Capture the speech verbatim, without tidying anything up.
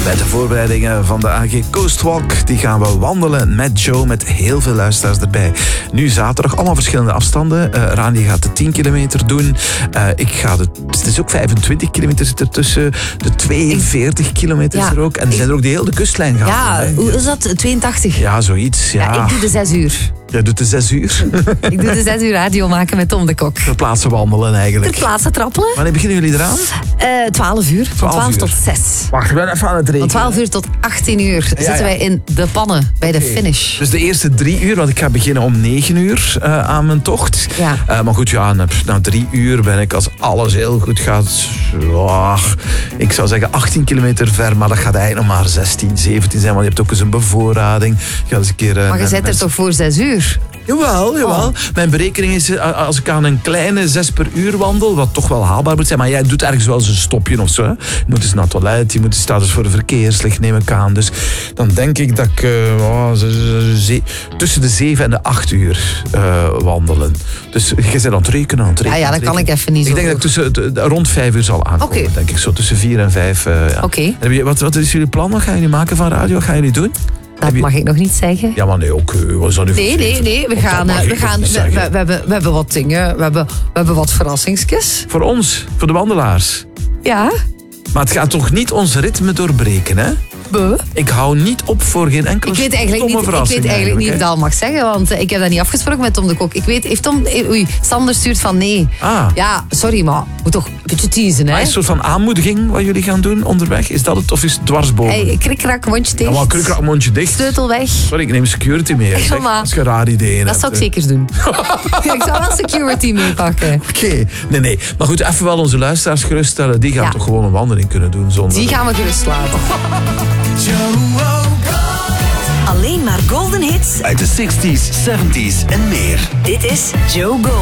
Met de voorbereidingen van de A G Coastwalk, die gaan we wandelen met Joe, met heel veel luisteraars erbij. Nu zaterdag, allemaal verschillende afstanden. Uh, Rani gaat de tien kilometer doen. Uh, ik ga de, het is ook vijfentwintig kilometer zit ertussen. De tweeënveertig kilometer is ja, er ook. En er zijn er ook de hele kustlijn gaan. Ja, hè? hoe is dat? tweeëntachtig? Ja, zoiets. Ja. Ja, ik doe de zes uur. Jij doet de zes uur. Ik doe de zes uur radio maken met Tom de Kok. Ter plaatse wandelen eigenlijk. Ter plaatse trappelen. Wanneer beginnen jullie eraan? Uh, twaalf uur. Van twaalf tot zes. Wacht, ik ben even aan het rekenen. Van twaalf uur tot achttien uur ja, zitten ja. wij in de pannen bij de Okay. finish. Dus de eerste drie uur, want ik ga beginnen om negen uur uh, aan mijn tocht. Ja. Uh, maar goed, ja, na, na drie uur ben ik, als alles heel goed gaat, oh, ik zou zeggen achttien kilometer ver, maar dat gaat eigenlijk nog maar zestien, zeventien zijn, want je hebt ook eens een bevoorrading. Je gaat eens een keer, uh, Maar je zit er toch voor zes uur? Jawel, jawel. Oh. Mijn berekening is, als ik aan een kleine zes per uur wandel, wat toch wel haalbaar moet zijn, maar jij doet ergens wel eens een stopje of zo. Hè. Je moet eens naar het toilet, je moet staat dus voor de verkeerslicht, neem ik aan. Dus dan denk ik dat ik uh, oh, ze, tussen de zeven en de acht uur uh, wandelen. Dus je bent aan het rekenen, aan het rekenen. Ja, ja, dat kan ik even niet zo. Ik denk dat ik tussen, de, de, rond vijf uur zal aankomen, okay. denk ik. Zo tussen vier en vijf. Uh, ja. Oké. Okay. Wat, wat is jullie plan? Wat gaan jullie maken van radio? Wat gaan jullie doen? Dat mag ik nog niet zeggen. Ja, maar nee, ook. Uh, wat is dat nu nee, nee, nee. We gaan, uh, we, gaan we, we, we, hebben, we hebben wat dingen. We hebben, we hebben wat verrassingsjes. Voor ons, voor de wandelaars. Ja. Maar het gaat toch niet ons ritme doorbreken, hè? Buh. Ik hou niet op voor geen enkele ik weet eigenlijk niet, Ik weet eigenlijk, eigenlijk niet of dat al mag zeggen, want ik heb dat niet afgesproken met Tom de Kok. Ik weet, heeft Tom... Oei, Sander stuurt van nee. Ah. Ja, sorry, maar moet toch een beetje teasen, hè? Maar is een soort van aanmoediging wat jullie gaan doen onderweg? Is dat het, of is het dwarsboven? Hey, krikrak, mondje dicht. Ja, maar krikrak, mondje dicht. Sleutel weg. Sorry, ik neem security mee. Zeg, ja, als je een raar idee Dat zou ik zeker doen. Ik zou wel security meepakken. Oké, okay. nee, nee. Maar goed, even wel onze luisteraars geruststellen. Die gaan ja. toch gewoon een wandeling kunnen doen zonder... Die gaan we gerust laten. Alleen maar golden hits uit de zestig's, zeventig's en meer. Dit is Joe Gold.